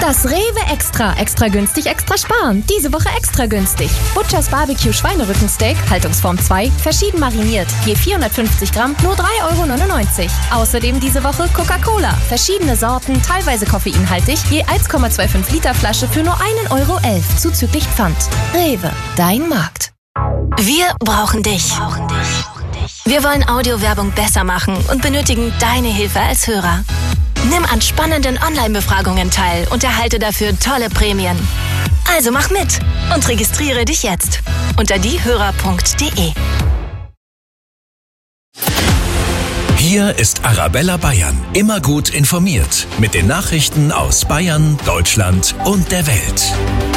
Das Rewe Extra. Extra günstig, extra sparen. Diese Woche extra günstig. Butchers Barbecue Schweinerückensteak, Haltungsform 2, verschieden mariniert. Je 450 Gramm, nur 3,99 €. Außerdem diese Woche Coca-Cola. Verschiedene Sorten, teilweise koffeinhaltig, je 1,25 Liter Flasche für nur 1,11 € zuzüglich Pfand. Rewe, dein Markt. Wir brauchen dich. Wir wollen Audiowerbung besser machen und benötigen deine Hilfe als Hörer. Nimm an spannenden Online-Befragungen teil und erhalte dafür tolle Prämien. Also mach mit und registriere dich jetzt unter diehörer.de. Hier ist Arabella Bayern, immer gut informiert mit den Nachrichten aus Bayern, Deutschland und der Welt.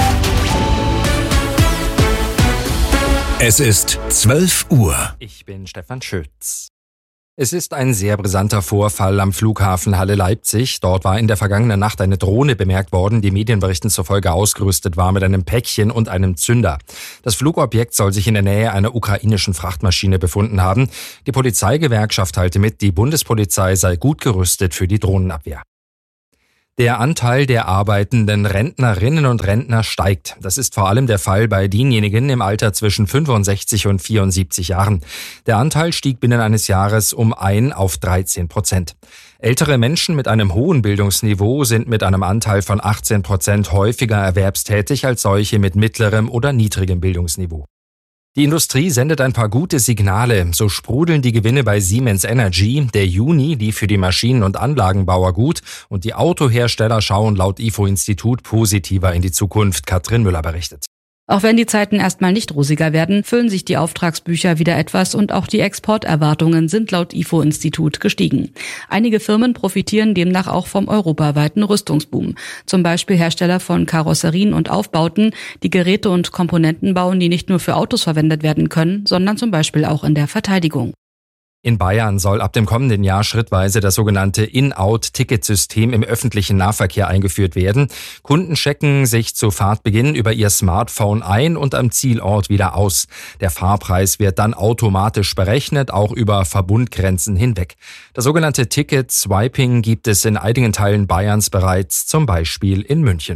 Es ist 12 Uhr. Ich bin Stefan Schütz. Es ist ein sehr brisanter Vorfall am Flughafen Halle-Leipzig. Dort war in der vergangenen Nacht eine Drohne bemerkt worden, die Medienberichten zufolge ausgerüstet war mit einem Päckchen und einem Zünder. Das Flugobjekt soll sich in der Nähe einer ukrainischen Frachtmaschine befunden haben. Die Polizeigewerkschaft teilte mit, die Bundespolizei sei gut gerüstet für die Drohnenabwehr. Der Anteil der arbeitenden Rentnerinnen und Rentner steigt. Das ist vor allem der Fall bei denjenigen im Alter zwischen 65 und 74 Jahren. Der Anteil stieg binnen eines Jahres um 1 auf 13%. Ältere Menschen mit einem hohen Bildungsniveau sind mit einem Anteil von 18% häufiger erwerbstätig als solche mit mittlerem oder niedrigem Bildungsniveau. Die Industrie sendet ein paar gute Signale. So sprudeln die Gewinne bei Siemens Energy. Der Juni lief für die Maschinen- und Anlagenbauer gut und die Autohersteller schauen laut IFO-Institut positiver in die Zukunft. Katrin Müller berichtet. Auch wenn die Zeiten erstmal nicht rosiger werden, füllen sich die Auftragsbücher wieder etwas und auch die Exporterwartungen sind laut IFO-Institut gestiegen. Einige Firmen profitieren demnach auch vom europaweiten Rüstungsboom. Zum Beispiel Hersteller von Karosserien und Aufbauten, die Geräte und Komponenten bauen, die nicht nur für Autos verwendet werden können, sondern zum Beispiel auch in der Verteidigung. In Bayern soll ab dem kommenden Jahr schrittweise das sogenannte In-Out-Ticketsystem im öffentlichen Nahverkehr eingeführt werden. Kunden checken sich zu Fahrtbeginn über ihr Smartphone ein und am Zielort wieder aus. Der Fahrpreis wird dann automatisch berechnet, auch über Verbundgrenzen hinweg. Das sogenannte Ticket-Swiping gibt es in einigen Teilen Bayerns bereits, zum Beispiel in München.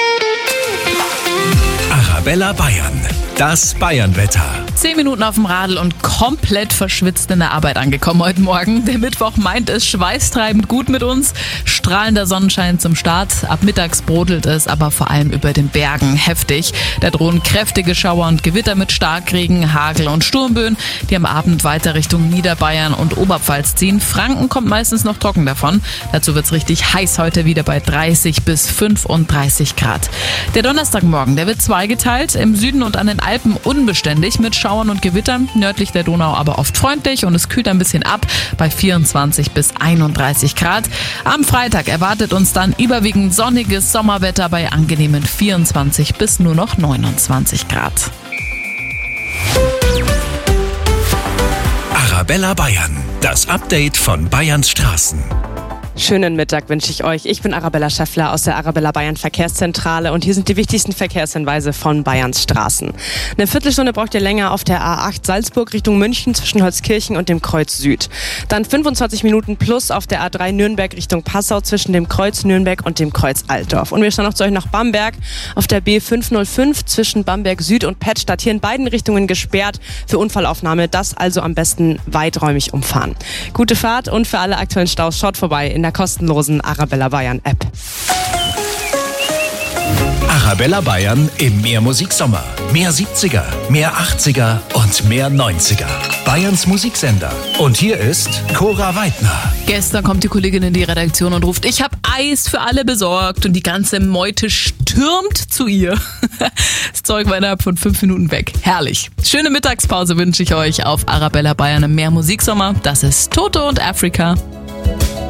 Arabella Bayern, das Bayernwetter. 10 Minuten auf dem Radl und komplett verschwitzt in der Arbeit angekommen heute Morgen. Der Mittwoch meint es schweißtreibend gut mit uns. Strahlender Sonnenschein zum Start. Ab mittags brodelt es, aber vor allem über den Bergen heftig. Da drohen kräftige Schauer und Gewitter mit Starkregen, Hagel und Sturmböen, die am Abend weiter Richtung Niederbayern und Oberpfalz ziehen. Franken kommt meistens noch trocken davon. Dazu wird's richtig heiß heute wieder bei 30 bis 35 Grad. Der Donnerstagmorgen, der wird zweigeteilt. Im Süden und an den Alpen unbeständig mit Schauern und Gewittern. Nördlich der Donau aber oft freundlich und es kühlt ein bisschen ab bei 24 bis 31 Grad. Am Freitag erwartet uns dann überwiegend sonniges Sommerwetter bei angenehmen 24 bis nur noch 29 Grad. Arabella Bayern, das Update von Bayerns Straßen. Schönen Mittag wünsche ich euch. Ich bin Arabella Schäffler aus der Arabella Bayern Verkehrszentrale und hier sind die wichtigsten Verkehrshinweise von Bayerns Straßen. Eine Viertelstunde braucht ihr länger auf der A8 Salzburg Richtung München zwischen Holzkirchen und dem Kreuz Süd. Dann 25 Minuten plus auf der A3 Nürnberg Richtung Passau zwischen dem Kreuz Nürnberg und dem Kreuz Altdorf. Und wir schauen noch zu euch nach Bamberg auf der B505 zwischen Bamberg Süd und Pettstadt. Hier in beiden Richtungen gesperrt für Unfallaufnahme. Das also am besten weiträumig umfahren. Gute Fahrt und für alle aktuellen Staus schaut vorbei in der kostenlosen Arabella Bayern App. Arabella Bayern im Mehrmusiksommer. Mehr 70er, mehr 80er und mehr 90er. Bayerns Musiksender. Und hier ist Cora Weidner. Gestern kommt die Kollegin in die Redaktion und ruft, ich habe Eis für alle besorgt und die ganze Meute stürmt zu ihr. Das Zeug war innerhalb von 5 Minuten weg. Herrlich. Schöne Mittagspause wünsche ich euch auf Arabella Bayern im Mehrmusiksommer. Das ist Toto und Afrika.